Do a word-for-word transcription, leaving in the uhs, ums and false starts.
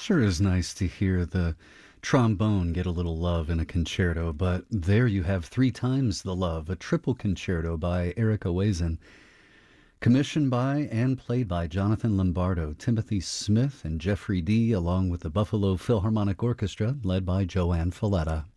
Sure is nice to hear the trombone get a little love in a concerto, but there you have three times the love, a triple concerto by Erica Wazen, commissioned by and played by Jonathan Lombardo, Timothy Smith, and Jeffrey Dee, along with the Buffalo Philharmonic Orchestra, led by Joanne Falletta.